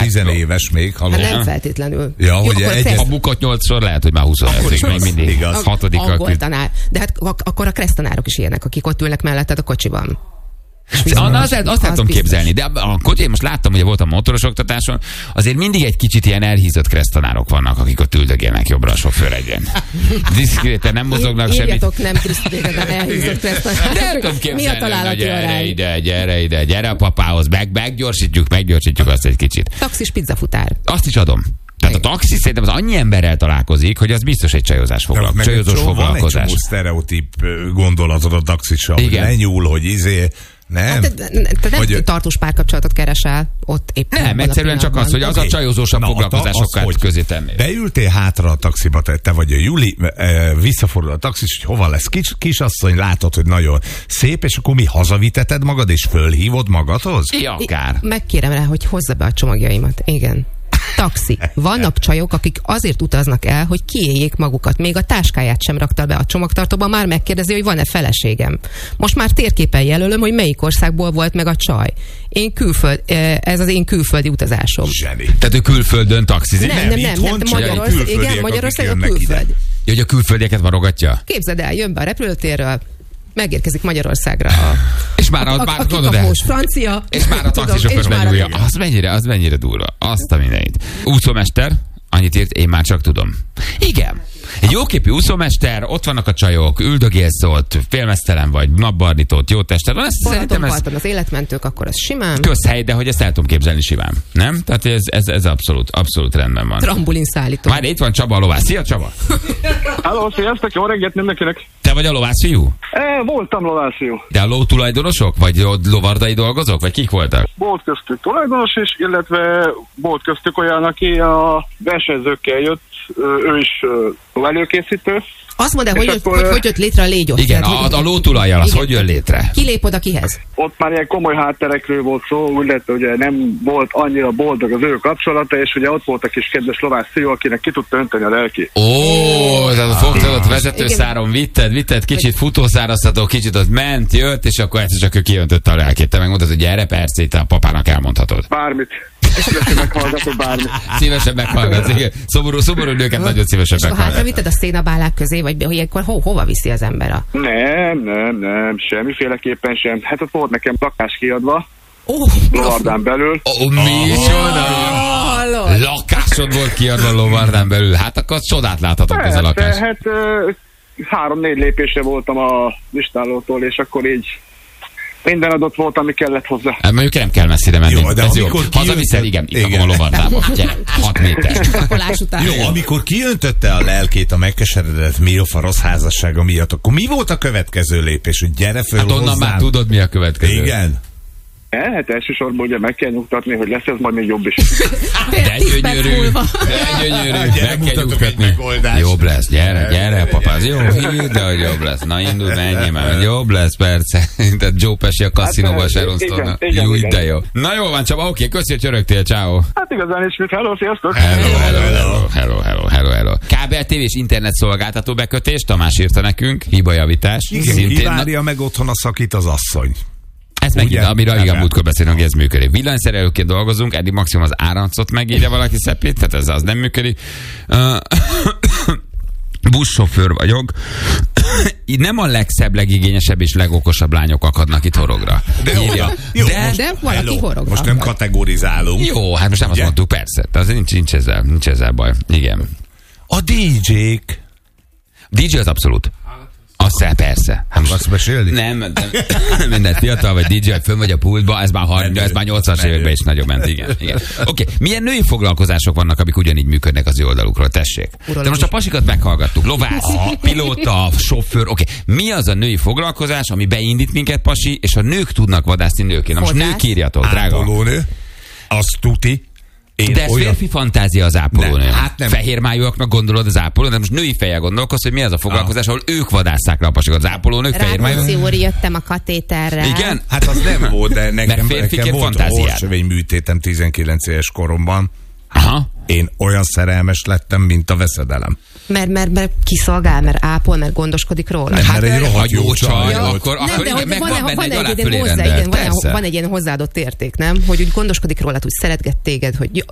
10 még. Hát nem feltétlenül. Ja, hogy ha bukott 8-szor, lehet, hogy már 25-ig még mindig. Igaz. 6. tanár. De hát akkor a kressztanárok is ilyenek, akik ott ülnek melletted a kocsiban. Azt tudom képzelni, de én most láttam, hogy voltam motoros oktatáson, azért mindig egy kicsit ilyen elhízott kressztanárok vannak, akik ott üldögélnek jobbra a sofőr egyen. Diszkréten nem mozognak semmit. Írjatok nem diszkréten elhízott kressztanárok. De tudom képzelni, mi a találati arány? Gyere a papához, meggyorsítjuk azt egy kicsit. Taxis pizzafutár. Azt is adom. Tehát a taxi szerintem az annyi emberrel találkozik, hogy az biztos egy csajozós foglalkozás. Van egy csomó sztereotíp gondolatod a taxissal, hogy lenyúl, hogy nem. Hát, te nem tartós párkapcsolatot keresel ott éppen. Nem, egyszerűen csak az, hogy az a csajozósabb foglalkozásokat közé tennél. Beültél hátra a taxiba, te vagy a Juli, visszafordul a taxis, hogy hova lesz kisasszony, látod, hogy nagyon szép, és akkor mi hazaviteted magad, és fölhívod magadhoz? Akár. Megkérem rá, hogy hozza be a csomagjaimat. Igen. Taxi. Vannak csajok, akik azért utaznak el, hogy kiéljék magukat. Még a táskáját sem rakta be a csomagtartóba, már megkérdezi, hogy van-e feleségem. Most már térképen jelölöm, hogy melyik országból volt meg a csaj. Ez az én külföldi utazásom. Zseni. Tehát ő külföldön taxizik? Nem. Magyarországon külföld. Hogy a külföldieket varogatja? Képzeld el, jön be a repülőtérről, megérkezik Magyarországra és már a kikapós francia. És már a taxisofőr benyúlja. Az mennyire durva. Azt a mindenit. Úszómester, annyit írt, én már csak tudom. Igen. Egy jóképű úszómester, ott vannak a csajok, üldögélsz ott, félmeztelen vagy, napbarnított, jó tested van. Balaton parton az életmentők, akkor az simán. Közhely, de hogy ezt el tudom képzelni simán. Nem? Tehát ez abszolút rendben van. Trambolin szállító. Már itt van Csaba a lovász. Szia, Csaba! Halló, sziasztok, jó reggelt mindenkinek! Te vagy a lovászfiú? Voltam lovászfiú. De a lótulajdonosok? Vagy lovardai dolgozók? Vagy kik voltak? Volt köztük tulajdonos is, illetve volt köztük olyan, aki a versenyzőkkel jött, ő is előkészítő. Azt mondd el, hogy jött létre a légyot. Igen, a lótulajjal, az hogy jön létre? Ki lép oda kihez? Ott már ilyen komoly hátterekről volt szó, úgy lett, ugye nem volt annyira boldog az ő kapcsolata, és ugye ott volt a kis kedves lovász fiú, akinek ki tudta önteni a lelki. Tehát fogtad ott vezetőszáron, vitted, kicsit futószáraztató, kicsit ott ment, jött, és akkor egyszer csak ő kiöntötte a lelkét. Te megmondtad, hogy gyere, persze, te a papának elmondhatod. Bármit. Szívesen meghallgatok bármit. Szívesen meghallgatsz, igen. Szomorú nőket nagyon szívesen meghallgatsz. És hátra vitted a szénabálák közé, vagy hogy ilyenkor hova viszi az ember a... Nem, semmiféleképpen sem. Hát ott volt nekem lakás kiadva. Lovardán belül. Micsoda? Lakásod volt kiadva Lovardán belül. Hát akkor csodát láthatok ez a lakás. Hát 3-4 lépésre voltam a listálótól, és akkor így minden adott volt, ami kellett hozzá. Hát mondjuk nem kell messzire menni. Jó, de ez jó. Hazaviszel, igen, itt a Lovardába. Gyere, 6 méter. Jó, amikor kiöntötte a lelkét a megkeseredett Milfarosz házassága miatt, akkor mi volt a következő lépés, hogy gyere föl hozzám? Onnan már tudod, mi a következő. Igen. Hát elsősorban ugye meg kell nyugtatni, hogy lesz ez majd még jobb is. De gyönyörű. Meg kell nyugtatni. Jobb lesz, gyere, papáz. Jó, hidd, hogy jobb lesz. Na indulj, menjél már. Jobb lesz, persze. Tehát Joe Pesci a kaszinóban Sharon Stone-nak. Jó, de jó. Na jó van, Csaba, oké, köszi, hogy csörögtél, ciao. Hát igazán is, hello, sziasztok. Hello. Kábel TV és internet szolgáltató bekötés, Tamás írta nekünk, hibajavítás. Igen, kivárja meg otthon a szakít az asszony. Ez megint, amire igen múltkor beszélünk, hogy ez működik. Villanyszerelőként dolgozunk, eddig maximum az áramcot megírja valaki szepét, tehát ez az nem működik. Buszsofőr vagyok. Nem a legszebb, legigényesebb és legokosabb lányok akadnak itt horogra. De valaki horogra. Most nem kategorizálunk. Jó, hát most nem azt mondtuk, persze. Tehát nincs ezzel baj. Igen. A DJ-k. DJ az abszolút. Aztán persze. Nem akarsz mesélni? Nem, minden fiatal vagy DJ, fönn vagy a pultba, ez már 80-as években is nagyobb ment, igen. Oké, milyen női foglalkozások vannak, amik ugyanígy működnek az ő oldalukról, tessék? De most a pasikat meghallgattuk, lovász, pilóta, sofőr, oké. Mi az a női foglalkozás, ami beindít minket, pasi, és a nők tudnak vadászni nőként? Na most nők írjatok, drága. Ápolónő, az tuti. De ez férfi fantázia az ápolónő. Nem. Fehérmájúaknak gondolod az ápolónő, de most női fejjel gondolkodsz, hogy mi az a foglalkozás, ahol ők vadásszák le a pasikat. Az ápolónők fehérmájú. Rákóczi jöttem a katéterrel. Igen? Hát az nem volt, de nekem volt fantáziád. műtétem 19 éves koromban. Aha. Én olyan szerelmes lettem, mint a veszedelem. Mert kiszolgál, mert ápol, mert gondoskodik róla. Hát egy rohadt jó csaj. Akkor igen, meg van benne egy alá fölé rendelt. Van egy ilyen hozzáadott érték, nem? Hogy úgy gondoskodik róla, úgy szeretget téged, hogy